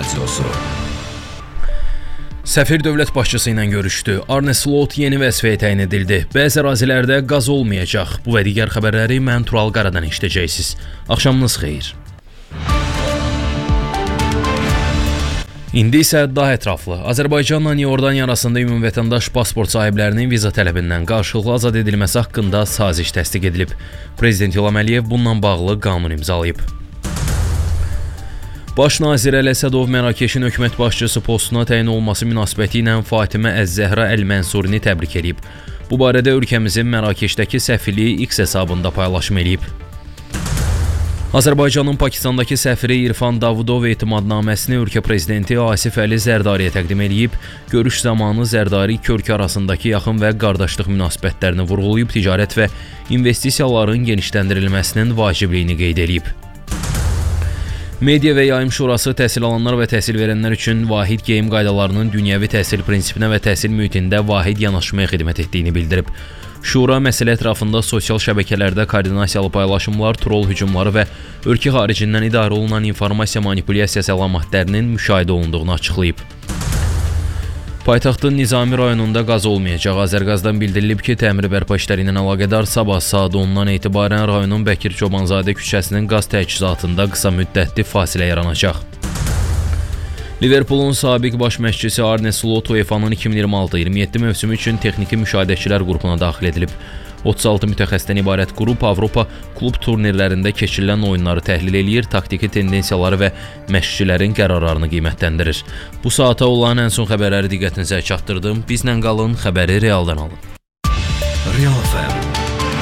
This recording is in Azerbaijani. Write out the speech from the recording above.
Radiosu. Səfir dövlət başçısı ilə görüşdü. Arne Slot yeni vəzifəyə təyin edildi. Bəzi ərazilərdə qaz olmayacaq. Bu və digər xəbərləri mən Tural Qaradan eşidəcəksiniz. Axşamınız xeyir. İndi isə daha ətraflı. Azərbaycanla Iordaniya arasında ümumvətəndaş pasport sahiblərinin viza tələbindən qarşılıqlı azad edilməsi haqqında saziş təsdiq edilib. Prezident İlham Əliyev bununla bağlı qanun imzalayıb. Baş nazir Əli Əsədov Mərakeşin hökumət başçısı postuna təyin olması münasibəti ilə Fatimə Əz-Zəhra Əl-Mənsurini təbrik edib. Bu barədə ölkəmizin Mərakeşdəki səfirliyi X hesabında paylaşım edib. Azərbaycanın Pakistandakı səfiri İrfan Davudov etimadnaməsini ölkə prezidenti Asif Əli Zərdariyə təqdim edib. Görüş zamanı Zərdari iki ölkə arasındakı yaxın və qardaşlıq münasibətlərini vurğulayıb, ticarət və investisiyaların genişləndirilməsinin vacibliyini qeyd edib. Media və Yayım Şurası təhsil alanlar və təhsil verənlər üçün vahid geyim qaydalarının dünyəvi təhsil prinsipinə və təhsil mühitində vahid yanaşmaya xidmət etdiyini bildirib. Şura məsələ ətrafında sosial şəbəkələrdə koordinasiyalı paylaşımlar, troll hücumları və ölkə xaricindən idarə olunan informasiya manipulyasiyası əlamətlərinin müşahidə olunduğunu açıqlayıb. Paytaxtın Nizami rayonunda qaz olmayacaq. Azərqazdan bildirilib ki, təmir bərpa işləri ilə əlaqədar sabah saat 10-dan etibarən rayonun Bəkir Çobanzadə küçəsinin qaz təchizatında qısa müddətli fasilə yaranacaq. Liverpoolun sabiq baş məşqçisi Arne Slot UEFA-nın 2026-27 mövsümü üçün texniki müşahidəçilər qrupuna daxil edilib. 36 mütəxəssisdən ibarət qrup Avropa klub turnirlərində keçirilən oyunları təhlil eləyir, taktiki tendensiyaları və məşqçilərin qərarlarını qiymətləndirir. Bu saata olan ən son xəbərləri diqqətinizə çatdırdım. Bizlə qalın, xəbəri realdan alın. Real FM